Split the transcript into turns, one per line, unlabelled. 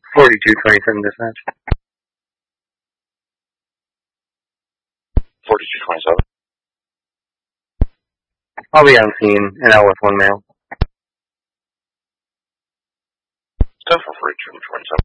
4227 dispatch.
4227.
I'll be on scene and out with one male.
10 for 4227.